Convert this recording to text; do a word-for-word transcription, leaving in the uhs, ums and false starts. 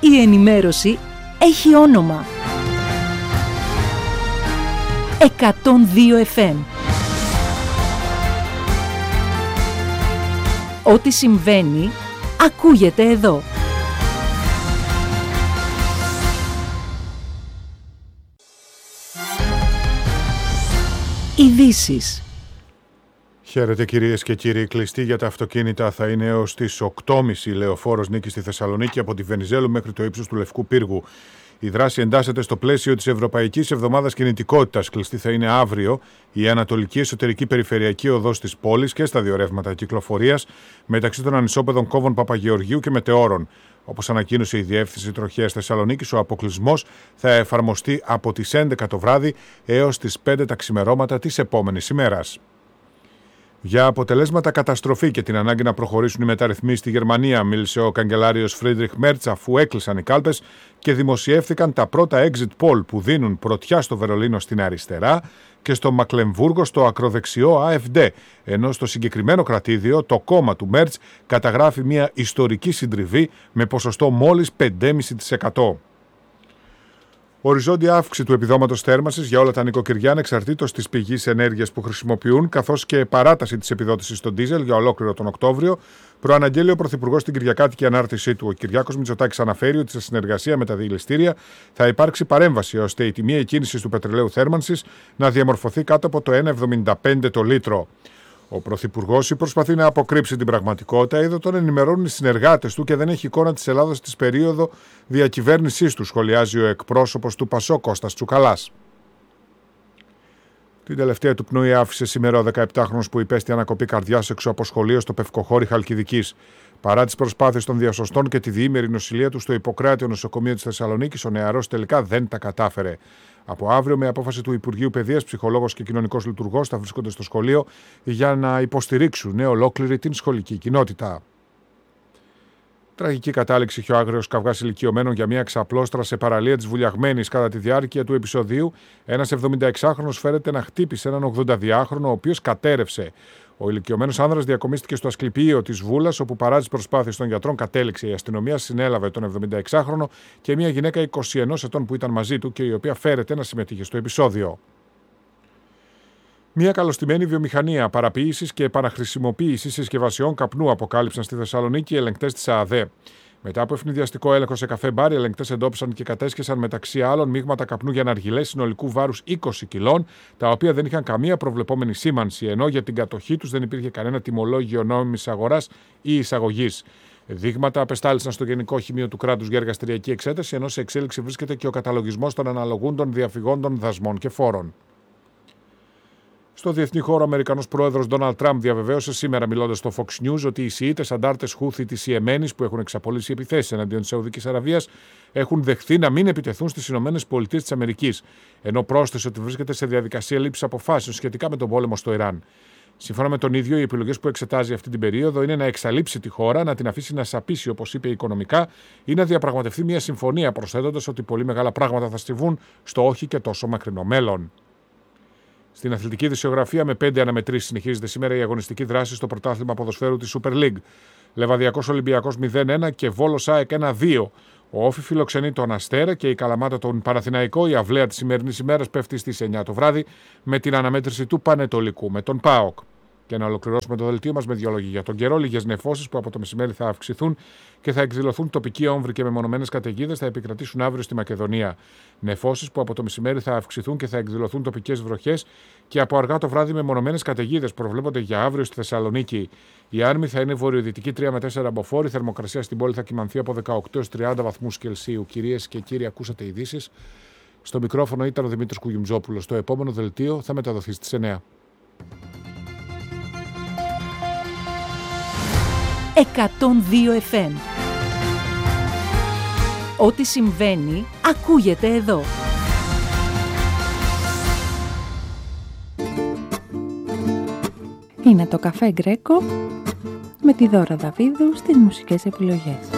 Η ενημέρωση έχει όνομα. εκατόν δύο εφ εμ. Ό,τι συμβαίνει, ακούγεται εδώ. Ειδήσεις. Χαίρετε κυρίες και κύριοι. Κλειστή για τα αυτοκίνητα θα είναι έως τις οκτώ και μισή λεωφόρος Νίκης στη Θεσσαλονίκη από τη Βενιζέλου μέχρι το ύψος του Λευκού Πύργου. Η δράση εντάσσεται στο πλαίσιο της Ευρωπαϊκής Εβδομάδας Κινητικότητας. Κλειστή θα είναι αύριο η Ανατολική Εσωτερική Περιφερειακή Οδός της πόλης και στα δύο ρεύματα κυκλοφορίας μεταξύ των ανισόπεδων Κόβων Παπαγεωργίου και Μετεώρων. Όπως ανακοίνωσε η Διεύθυνση Τροχέας Θεσσαλονίκης, ο αποκλεισμός θα εφαρμοστεί από τις έντεκα το βράδυ έως τις πέντε τα ξημερώματα της επόμενης ημέρας. Για αποτελέσματα καταστροφή και την ανάγκη να προχωρήσουν οι μεταρρυθμίσεις στη Γερμανία, μίλησε ο καγκελάριος Φρίντριχ Μέρτς αφού έκλεισαν οι κάλπες και δημοσιεύθηκαν τα πρώτα exit poll που δίνουν πρωτιά στο Βερολίνο στην αριστερά και στο Μακλεμβούργο στο ακροδεξιό Α Εφ Ντι, ενώ στο συγκεκριμένο κρατήδιο το κόμμα του Μέρτς καταγράφει μια ιστορική συντριβή με ποσοστό μόλις πέντε κόμμα πέντε τοις εκατό. Οριζόντια αύξηση του επιδόματος θέρμανσης για όλα τα νοικοκυριά ανεξαρτήτως της πηγής ενέργειας που χρησιμοποιούν, καθώς και παράταση της επιδότησης στο ντίζελ για ολόκληρο τον Οκτώβριο, προαναγγέλει ο Πρωθυπουργός στην Κυριακάτικη ανάρτησή του. Ο Κυριάκος Μητσοτάκης αναφέρει ότι σε συνεργασία με τα διελιστήρια θα υπάρξει παρέμβαση ώστε η τιμή εκκίνησης του πετρελαίου θέρμανσης να διαμορφωθεί κάτω από το ένα κόμμα εβδομήντα πέντε το λίτρο. Ο Πρωθυπουργός προσπαθεί να αποκρύψει την πραγματικότητα, είδε τον ενημερώνουν οι συνεργάτες του και δεν έχει εικόνα της Ελλάδας της περίοδο διακυβέρνησής του, σχολιάζει ο εκπρόσωπος του Πασό Κώστας Τσουκαλάς. Την τελευταία του πνοή άφησε σήμερα ο δεκαεπτάχρονος που υπέστη ανακοπή καρδιάς έξω από σχολείο στο Πευκοχώρι Χαλκιδικής. Παρά τις προσπάθειες των διασωστών και τη διήμερη νοσηλεία του στο Ιπποκράτειο νοσοκομείο της Θεσσαλονίκης, ο νεαρός τελικά δεν τα κατάφερε. Από αύριο, με απόφαση του Υπουργείου Παιδείας, ψυχολόγος και κοινωνικός λειτουργός θα βρίσκονται στο σχολείο για να υποστηρίξουν ολόκληρη την σχολική κοινότητα. Τραγική κατάληξη είχε ο άγριος καυγάς ηλικιωμένων για μια ξαπλώστρα σε παραλία της Βουλιαγμένης. Κατά τη διάρκεια του επεισοδίου, ένας εβδομηνταεξάχρονος φέρεται να χτύπησε έναν ογδονταδυάχρονο, ο οποίος κατέρευσε. Ο ηλικιωμένος άνδρας διακομίστηκε στο Ασκληπείο της Βούλας, όπου παρά τις προσπάθειες των γιατρών κατέληξε. Η αστυνομία συνέλαβε τον εβδομηνταεξάχρονο και μια γυναίκα είκοσι ενός ετών που ήταν μαζί του και η οποία φέρεται να συμμετείχε στο επεισόδιο. Μια καλωστημένη βιομηχανία παραποίησης και επαναχρησιμοποίησης συσκευασιών καπνού αποκάλυψαν στη Θεσσαλονίκη οι ελεγκτές της ΑΑΔΕ. Μετά από ευνηδιαστικό έλεγχο σε καφέ μπάρ, οι ελεγκτές εντόπισαν και κατέσχεσαν μεταξύ άλλων μείγματα καπνού για ναργιλές συνολικού βάρους είκοσι κιλών, τα οποία δεν είχαν καμία προβλεπόμενη σήμανση, ενώ για την κατοχή τους δεν υπήρχε κανένα τιμολόγιο νόμιμης αγοράς ή εισαγωγής. Δείγματα απεστάλησαν στο Γενικό Χημείο του Κράτους για εργαστηριακή εξέταση, ενώ σε εξέλιξη βρίσκεται και ο καταλογισμός των αναλογούντων διαφυγόντων δασμών και φόρων. Στο διεθνή χώρο, ο Αμερικανός πρόεδρος Ντόναλντ Τραμπ διαβεβαίωσε σήμερα, μιλώντας στο Fox News, ότι οι Σιήτες αντάρτες Χούθι της Ιεμένης, που έχουν εξαπολύσει επιθέσεις εναντίον της Σαουδικής Αραβίας, έχουν δεχθεί να μην επιτεθούν στις Ηνωμένες Πολιτείες της Αμερικής, ενώ πρόσθεσε ότι βρίσκεται σε διαδικασία λήψης αποφάσεων σχετικά με τον πόλεμο στο Ιράν. Σύμφωνα με τον ίδιο, οι επιλογές που εξετάζει αυτή την περίοδο είναι να εξαλείψει τη χώρα, να την αφήσει να σαπίσει, όπως είπε, οικονομικά, ή να διαπραγματευτεί μια συμφωνία, προσθέτοντας ότι πολύ μεγάλα πράγματα θα στιβούν στο όχι και τόσο μακρινό μέλλον. Στην αθλητική ειδησιογραφία, με πέντε αναμετρήσεις, συνεχίζεται σήμερα η αγωνιστική δράση στο πρωτάθλημα ποδοσφαίρου της Super League. Λεβαδιακός Ολυμπιακός μηδέν ένα και Βόλος ΑΕΚ ένα δύο. Ο Όφη φιλοξενεί τον Αστέρα και η Καλαμάτα τον Παναθηναϊκό. Η αυλαία της σημερινής ημέρας πέφτει στις εννιά το βράδυ με την αναμέτρηση του Πανετολικού με τον ΠΑΟΚ. Και να ολοκληρώσουμε το δελτίο μας με δύο λόγια για τον καιρό. Λίγες νεφώσεις που από το μεσημέρι θα αυξηθούν και θα εκδηλωθούν τοπικοί όμβροι και μεμονωμένες καταιγίδες θα επικρατήσουν αύριο στη Μακεδονία. Νεφώσεις που από το μεσημέρι θα αυξηθούν και θα εκδηλωθούν τοπικές βροχές και από αργά το βράδυ μεμονωμένες καταιγίδες προβλέπονται για αύριο στη Θεσσαλονίκη. Η Άρμη θα είναι βορειοδυτική τρία με τέσσερα μποφόρ. Η θερμοκρασία στην πόλη θα κυμανθεί από δεκαοκτώ έως τριάντα βαθμούς Κελσίου. Κυρίες και κύριοι, ακούσατε ειδήσεις. Στο μικρόφωνο ήταν ο Δημήτρης Κουγιουμτζόπουλος. Το επόμενο δελτίο θα μεταδοθεί στις εννιά. εκατόν δύο εφ εμ. Ό,τι συμβαίνει, ακούγεται εδώ. Είναι το Καφέ Γκρέκο με τη Δώρα Δαβίδου στις μουσικές επιλογές.